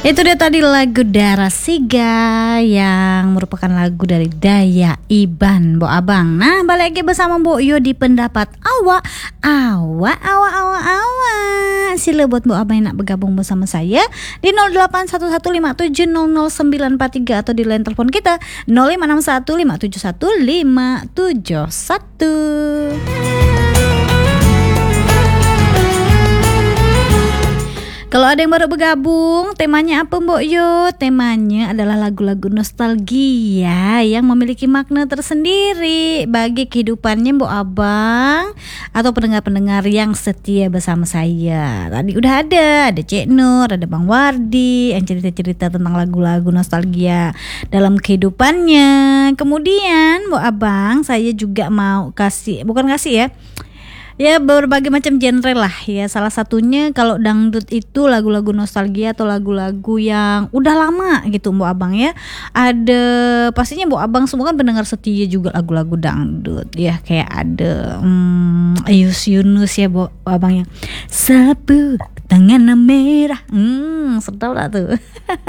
Itu dia tadi lagu Darah Siga yang merupakan lagu dari Daya Iban, Mbok Abang. Nah, balik lagi bersama Mbok Yo di pendapat awak. Sila buat Mbok Abang yang nak bergabung bersama saya di 081157000943 atau di line telepon kita 0561571571. Kalau ada yang baru bergabung, temanya apa Mbok Yo? Temanya adalah lagu-lagu nostalgia yang memiliki makna tersendiri bagi kehidupannya Mbok Abang atau pendengar-pendengar yang setia bersama saya. Tadi udah ada Cik Nur, ada Bang Wardi yang cerita-cerita tentang lagu-lagu nostalgia dalam kehidupannya. Kemudian Mbok Abang, saya juga mau bukan kasih ya berbagai macam genre lah ya. Salah satunya kalau dangdut itu lagu-lagu nostalgia atau lagu-lagu yang udah lama gitu Mbok Abang ya. Ada pastinya Mbok Abang semua kan pendengar setia juga lagu-lagu dangdut ya. Kayak ada Ayus Yunus ya Mbok Abang ya. Sapu tangan merah. Sedap lah tuh.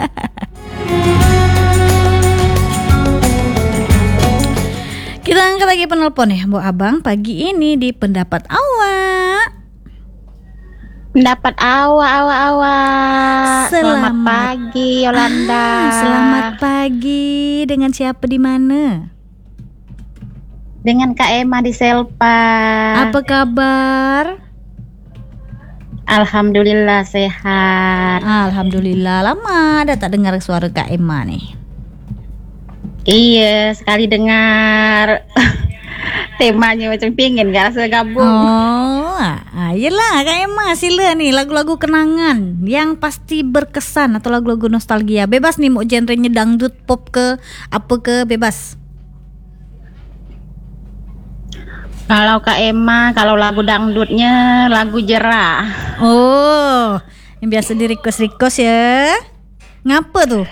Kita angkat lagi penelpon ya Mbok Abang pagi ini di pendapat awak. Pendapat awak. Selamat pagi Yolanda. Selamat pagi. Dengan siapa di mana? Dengan Kak Emma di Selpa. Apa kabar? Alhamdulillah sehat. Alhamdulillah. Lama ada tak dengar suara Kak Emma nih. Iya, sekali dengar temanya macam pingin gak rasa gabung. Yelah Kak Emma, sila nih lagu-lagu kenangan yang pasti berkesan atau lagu-lagu nostalgia. Bebas nih mau genrenya dangdut, pop ke apa ke, bebas. Kalau Kak Emma, kalau lagu dangdutnya lagu Jerah. Oh, yang biasa di request ya. Ngapa tuh?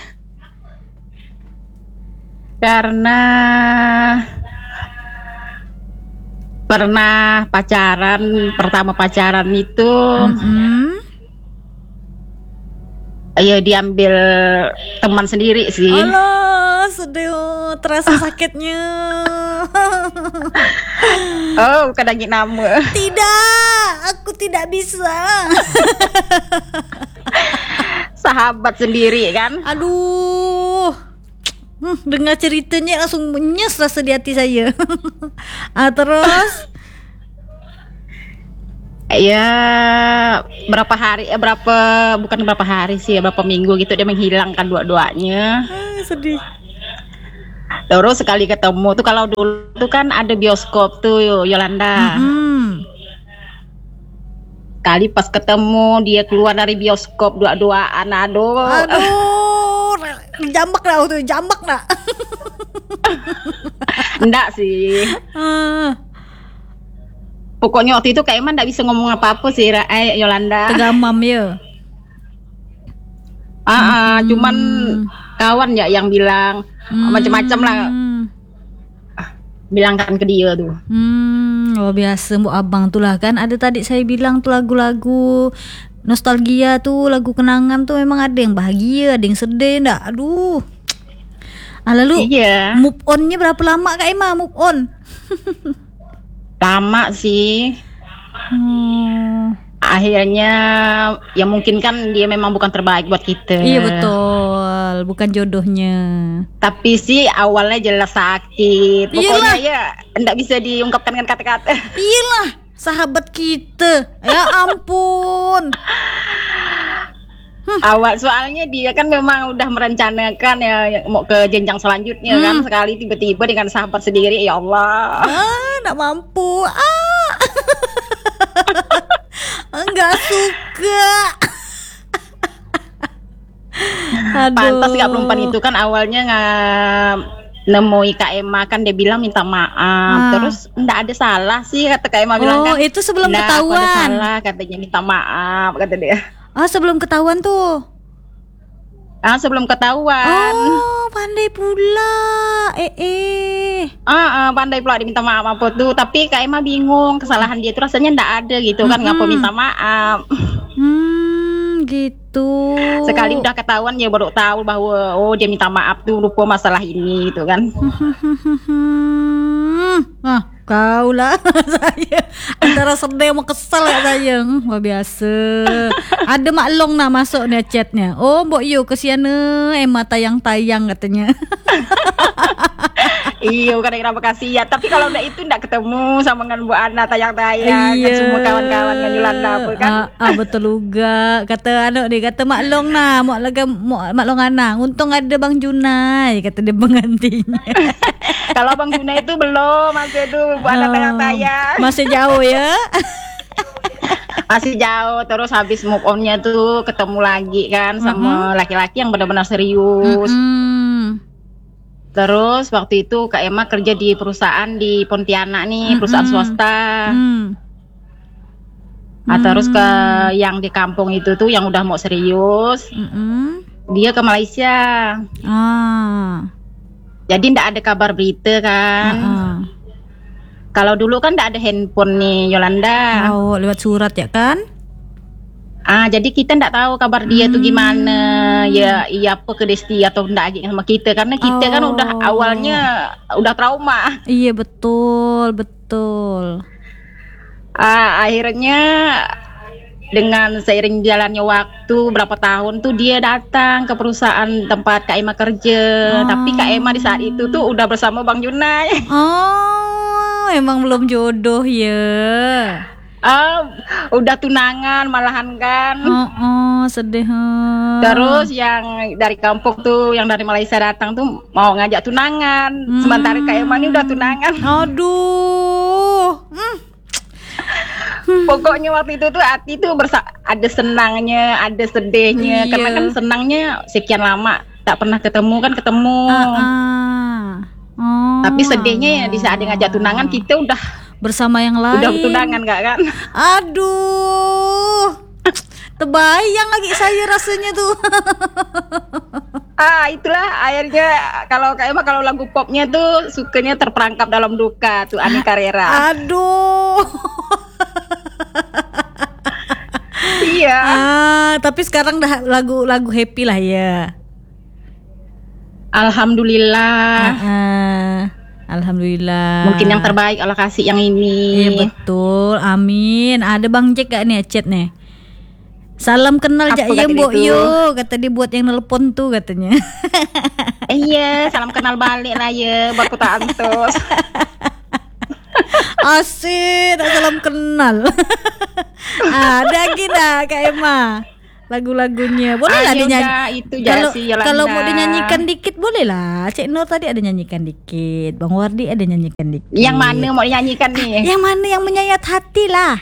Karena pernah pertama pacaran itu ya diambil teman sendiri sih. Alah, sedih, terasa sakitnya. Oh, kadang nama. Tidak, aku tidak bisa. Sahabat sendiri kan. Aduh. Dengar ceritanya langsung menyes rasa di hati saya. Terus ya berapa minggu gitu dia menghilangkan dua-duanya. Sedih. Terus sekali ketemu tuh, kalau dulu tuh kan ada bioskop tuh Yolanda. Kali pas ketemu dia keluar dari bioskop dua-duaan. Aduh. Jambak nak. Enggak sih. Pokoknya waktu itu kayak emang enggak bisa ngomong apa-apa sih Yolanda. Tegamam ya. Cuman kawan ya yang bilang macam-macam lah. Bilangkan ke dia tuh. Luar biasa Mbok Abang tuh lah kan. Ada tadi saya bilang tuh lagu-lagu nostalgia tuh, lagu kenangan tuh memang ada yang bahagia, ada yang sedih ndak. Aduh. Lalu move on-nya berapa lama Kak Emma move on? Lama sih. Akhirnya ya mungkin kan dia memang bukan terbaik buat kita. Iya betul, bukan jodohnya. Tapi sih awalnya jelas sakit. Pokoknya ya enggak bisa diungkapkan dengan kata-kata. Iyalah, sahabat kita. Ya ampun. Awal soalnya dia kan memang udah merencanakan ya mau ke jenjang selanjutnya kan, sekali tiba-tiba dengan sahabat sendiri, ya Allah. Nggak mampu. Enggak suka. Pantas gak perempuan itu kan awalnya nemui Kak Emma kan dia bilang minta maaf. Terus enggak ada salah sih kata Kak Emma bilang kan. Itu sebelum ketahuan. Ada salah katanya, minta maaf kata dia. Sebelum ketahuan tuh. Sebelum ketahuan. Pandai pula. Pandai pula diminta maaf apa tuh. Tapi Kak Emma bingung, kesalahan dia itu rasanya enggak ada gitu kan, ngapa minta maaf. gitu. Sekali udah ketahuan ya baru tahu bahwa oh dia minta maaf tuh lupa masalah ini gitu kan. Ah, kau lah saya antara sedih sama kesel ya sayang. Wah biasa. Ada maklong nah masuk nih chatnya. Oh Mbok Yu kesian Emma tayang-tayang katanya. Iya bukan kenapa kasihan. Tapi kalau udah itu ndak ketemu sama dengan Bu Ana tayang-tayang kan semua kawan-kawan kan Yolanda apa kan. Betul juga. Kata kata maklong nah, maklong Ana. Untung ada Bang Junai kata dia penggantinya. Kalau Bang Junai itu belum, masih itu Bu Ana tayang-tayang. Masih jauh ya. Masih jauh. Terus habis move on-nya tuh ketemu lagi kan sama laki-laki yang benar-benar serius. Terus waktu itu Kak Emma kerja di perusahaan di Pontianak nih, perusahaan swasta. Terus ke yang di kampung itu tuh yang udah mau serius, dia ke Malaysia. Jadi ndak ada kabar berita kan. Kalau dulu kan ndak ada handphone nih Yolanda. Oh, lewat surat ya kan? Jadi kita ndak tahu kabar dia tuh gimana, ya iya apa ke Desti atau ndak sama kita karena kita kan udah awalnya udah trauma. Iya betul. Akhirnya dengan seiring jalannya waktu berapa tahun tuh dia datang ke perusahaan tempat Kak Emma kerja, tapi Kak Emma di saat itu tuh udah bersama Bang Junai. Oh, emang belum jodoh ya. Udah tunangan malahan kan. Sedih. Terus yang dari kampung tuh, yang dari Malaysia datang tuh mau ngajak tunangan. Sementara Kak Emma ini udah tunangan. Aduh. Pokoknya waktu itu tuh hati tuh ada senangnya, ada sedihnya. Karena kan senangnya sekian lama tak pernah ketemu. Tapi sedihnya ya di saat dia ngajak tunangan kita udah bersama yang lain. Udah tunangan gak kan? Aduh. Terbayang lagi saya rasanya tuh. Itulah akhirnya kalau Kak Emma kalau lagu popnya tuh sukanya terperangkap dalam duka tuh Ani Carrera. Aduh. Iya. Tapi sekarang dah lagu happy lah ya. Alhamdulillah. Alhamdulillah. Mungkin yang terbaik Allah kasih yang ini. Iya betul, amin. Ada Bang Jack gak nih chat nih? Salam kenal Jak ya Mbok Yu, kata dia buat yang nelpon tuh katanya. Iya, salam kenal balik lah ya buat Kota Antos. Asik, salam kenal. Ada gila Kak Emma. Lagu-lagunya boleh lah dinyanyi. Kalau mau dinyanyikan dikit boleh lah. Cik Nur tadi ada nyanyikan dikit, Bang Wardi ada nyanyikan dikit. Yang mana mau dinyanyikan nih? Yang mana yang menyayat hati lah.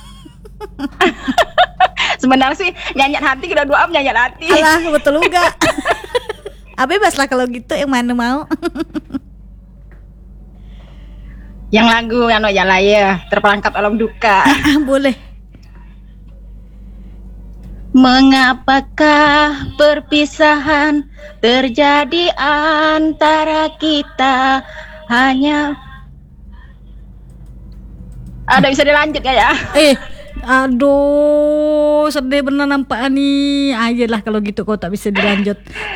Sebenarnya sih nyanyian hati kita doa nyanyian hati. Alah betul juga. Bebas lah kalau gitu, yang mana mau. Yang lagu yang ya terperangkap dalam duka. Boleh. Mengapakah perpisahan terjadi antara kita hanya ada bisa dilanjut ya? Aduh, sedih bener nampak nih. Ayolah kalau gitu kau tak bisa dilanjut.